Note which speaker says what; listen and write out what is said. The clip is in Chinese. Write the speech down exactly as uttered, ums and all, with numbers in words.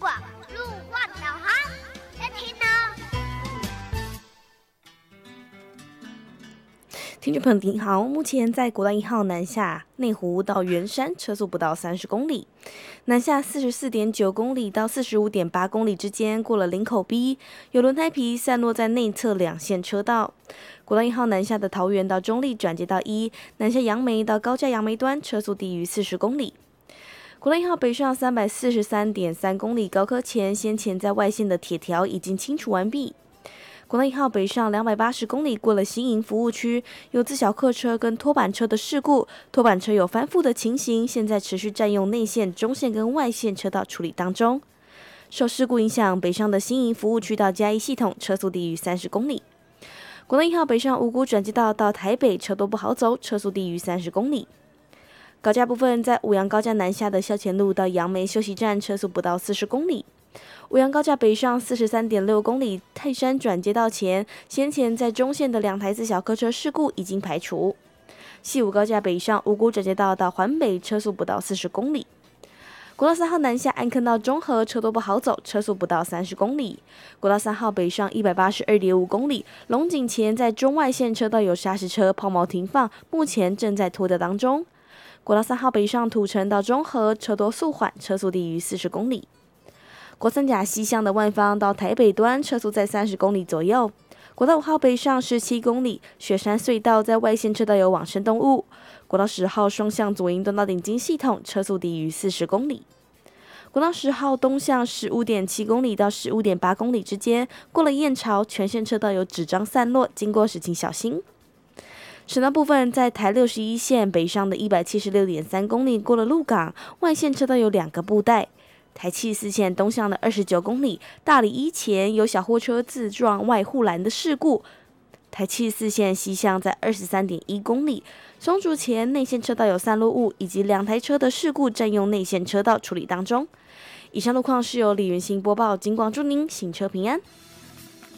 Speaker 1: 网路万导航，要听哦。
Speaker 2: 听众朋友您好，目前在国道一号南下内湖到圆山车速不到三十公里，南下四十四点九公里到四十五点八公里之间过了林口 B， 有轮胎皮散落在内侧两线车道。国道一号南下的桃园到中立转接到一，南下杨梅到高架杨梅端车速低于四十公里。国道一号北上三百四十三点三公里高科前，先前在外线的铁条已经清除完毕。国道一号北上两百八十公里，过了新营服务区，有自小客车跟拖板车的事故，拖板车有翻覆的情形，现在持续占用内线、中线跟外线车道处理当中。受事故影响，北上的新营服务区到嘉义系统车速低于三十公里。国道一号北上五股转接道到台北车多不好走，车速低于三十公里。高架部分在五杨高架南下的校前路到杨梅休息站车速不到四十公里。五杨高架北上四十三点六公里，泰山转接道前，先前在中线的两台自小客车事故已经排除。西武高架北上五股转接道到环北车速不到四十公里。国道三号南下安坑到中和车多不好走，车速不到三十公里。国道三号北上一百八十二点五公里，龙井前在中外线车道有砂石车抛锚停放，目前正在拖吊当中。国道三号北上土城到中和车多速缓，车速低于四十公里。国三甲西向的万方到台北端车速在三十公里左右。国道五号北上十七公里，雪山隧道在外线车道有往生动物。国道十号双向左营端到顶金系统车速低于四十公里。国道十号东向十五点七公里到十五点八公里之间，过了燕巢，全线车道有纸张散落，经过时请小心。省道部分在台六十一线北上的一百七十六点三公里，过了鹿港，外线车道有两个布袋。台七十四线东向的二十九公里，大里一前有小货车自撞外护栏的事故。台七十四线西向在二十三点一公里，松竹前内线车道有散落物以及两台车的事故占用内线车道处理当中。以上路况是由李云兴播报，警广祝您行车平安。